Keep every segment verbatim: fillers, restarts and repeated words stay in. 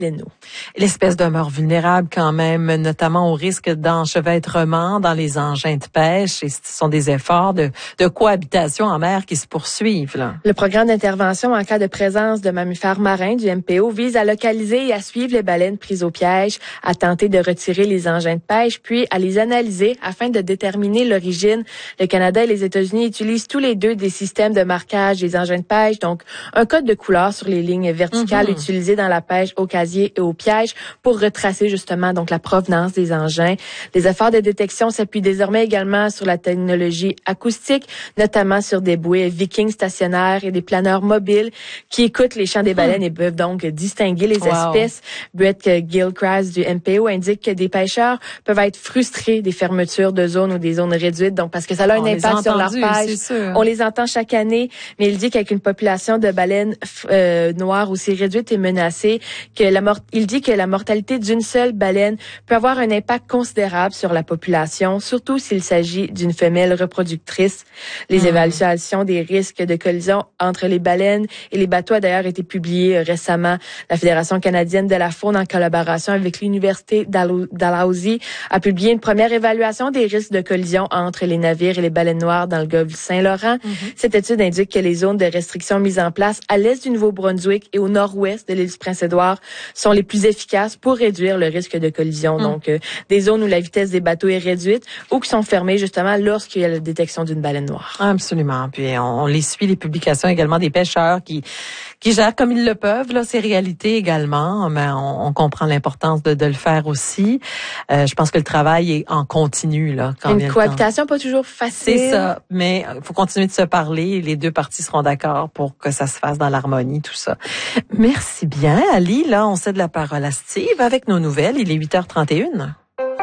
L'espèce demeure vulnérable quand même, notamment au risque d'enchevêtrement dans les engins de pêche. Et ce sont des efforts de, de cohabitation en mer qui se poursuivent. Là. Le programme d'intervention en cas de présence de mammifères marins du M P O vise à localiser et à suivre les baleines prises au piège, à tenter de retirer les engins de pêche, puis à les analyser afin de déterminer l'origine. Le Canada et les États-Unis utilisent tous les deux des systèmes de marquage des engins de pêche, donc un code de couleur sur les lignes verticales mm-hmm. utilisées dans la pêche au casier et au piège pour retracer justement donc la provenance des engins. Les efforts de détection s'appuient désormais également sur la technologie acoustique, notamment sur des bouées Viking stationnaires et des planeurs mobiles qui écoutent les chants des baleines hmm. et peuvent donc distinguer les wow. espèces. Brett Gilchrist du M P O indique que des pêcheurs peuvent être frustrés des fermetures de zones ou des zones réduites, donc parce que ça a un On impact sur leur pêche. On les entend chaque année, mais il dit qu'avec une population de baleines euh, noires aussi réduite et menacée, que la mort- il dit que la mortalité d'une seule baleine peut avoir un impact considérable sur la population, surtout s'il s'agit d'une femelle reproductrice. Les mmh. évaluations des risques de collision entre les baleines et les bateaux a d'ailleurs été publiées récemment. La Fédération canadienne de la faune, en collaboration avec l'Université Dalhousie, a publié une première évaluation des risques de collision entre les navires et les baleines noires dans le golfe du Saint-Laurent. Mmh. Cette étude indique que les zones de restriction mises en place à l'est du Nouveau-Brunswick et au nord-ouest de l'île du Prince-Édouard sont les plus efficaces pour réduire le risque de collision. Mmh. Donc, euh, des zones où la vitesse des bateaux est réduite ou qui sont fermées justement lorsqu'il y a la détection d'une baleine noire. Absolument. Puis on, on les suit, les publications également des pêcheurs qui qui gèrent comme ils le peuvent là ces réalités également. Mais on, on comprend l'importance de, de le faire aussi. Euh, je pense que le travail est en continu là. Quand Une cohabitation pas toujours facile. C'est ça. Mais il faut continuer de se parler. Les deux parties seront d'accord pour que ça se fasse dans l'harmonie, tout ça. Merci bien, Ali. Là, on cède la parole à Steve avec nos nouvelles. Il est huit heures trente et une.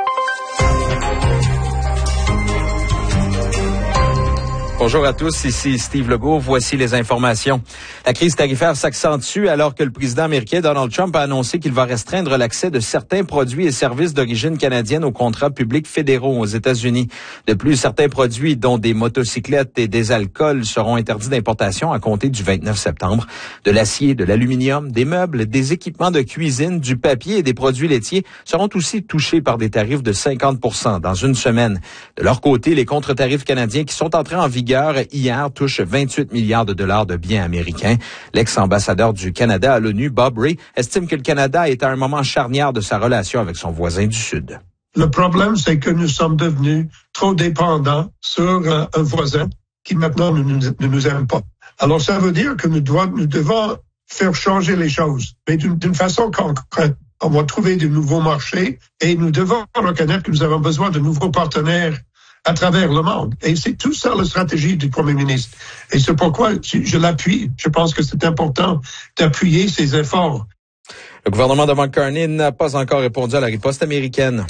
Bonjour à tous, ici Steve Legault. Voici les informations. La crise tarifaire s'accentue alors que le président américain Donald Trump a annoncé qu'il va restreindre l'accès de certains produits et services d'origine canadienne aux contrats publics fédéraux aux États-Unis. De plus, certains produits, dont des motocyclettes et des alcools, seront interdits d'importation à compter du vingt-neuf septembre. De l'acier, de l'aluminium, des meubles, des équipements de cuisine, du papier et des produits laitiers seront aussi touchés par des tarifs de cinquante pour cent dans une semaine. De leur côté, les contre-tarifs canadiens qui sont entrés en vigueur hier touche vingt-huit milliards de dollars de biens américains. L'ex-ambassadeur du Canada à l'ONU, Bob Ray, estime que le Canada est à un moment charnière de sa relation avec son voisin du Sud. Le problème, c'est que nous sommes devenus trop dépendants sur euh, un voisin qui maintenant ne nous, ne nous aime pas. Alors, ça veut dire que nous devons, nous devons faire changer les choses, mais d'une, d'une façon concrète. On va trouver de nouveaux marchés et nous devons reconnaître que nous avons besoin de nouveaux partenaires à travers le monde. Et c'est tout ça la stratégie du Premier ministre. Et c'est pourquoi je l'appuie. Je pense que c'est important d'appuyer ces efforts. Le gouvernement de Mark Carney n'a pas encore répondu à la riposte américaine.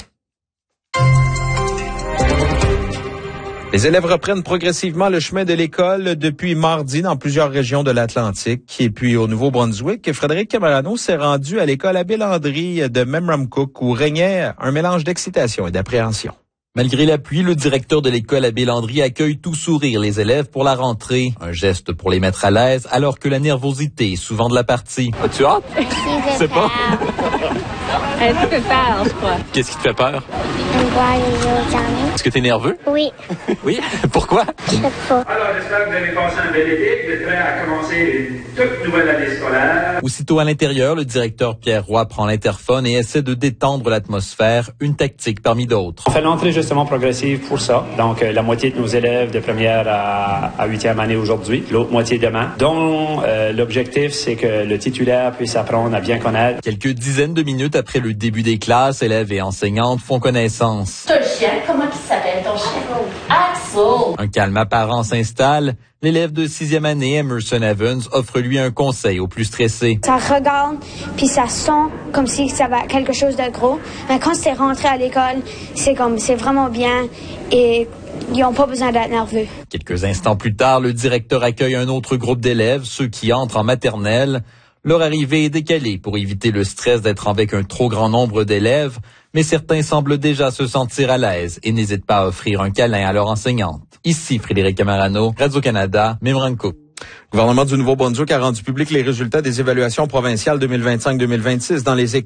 Les élèves reprennent progressivement le chemin de l'école depuis mardi dans plusieurs régions de l'Atlantique. Et puis au Nouveau-Brunswick, Frédéric Camerano s'est rendu à l'école Abbé Landry de Memramcook où régnait un mélange d'excitation et d'appréhension. Malgré la pluie, le directeur de l'école Abbé Landry accueille tout sourire les élèves pour la rentrée. Un geste pour les mettre à l'aise alors que la nervosité est souvent de la partie. As-tu hâte? Je sais pas. Elle te fait peur, je crois. Qu'est-ce qui te fait peur? De voir les autres amis. Est-ce que t'es nerveux? Oui. Oui? Pourquoi? Je sais pas. Alors, j'espère que vous avez passé un bel été, vous êtes prêts à commencer une toute nouvelle année scolaire. Aussitôt à l'intérieur, le directeur Pierre Roy prend l'interphone et essaie de détendre l'atmosphère, une tactique parmi d'autres. On fait l'entrée justement progressive pour ça. Donc, euh, la moitié de nos élèves de première à, à huitième année aujourd'hui, l'autre moitié demain, dont euh, l'objectif, c'est que le titulaire puisse apprendre à bien connaître. Quelques dizaines de minutes après le début des classes, élèves et enseignantes font connaissance. Ton chien, comment il s'appelle ton chien? Axel. Un calme apparent s'installe. L'élève de sixième année, Emerson Evans, offre lui un conseil aux plus stressés. Ça regarde, puis ça sent comme si ça va être quelque chose de gros. Mais quand c'est rentré à l'école, c'est comme, c'est vraiment bien et ils n'ont pas besoin d'être nerveux. Quelques instants plus tard, le directeur accueille un autre groupe d'élèves, ceux qui entrent en maternelle. Leur arrivée est décalée pour éviter le stress d'être avec un trop grand nombre d'élèves, mais certains semblent déjà se sentir à l'aise et n'hésitent pas à offrir un câlin à leur enseignante. Ici Frédéric Camerano, Radio-Canada, Memramcook. Le gouvernement du Nouveau-Brunswick a rendu public les résultats des évaluations provinciales deux mille vingt-cinq deux mille vingt-six dans les écoles.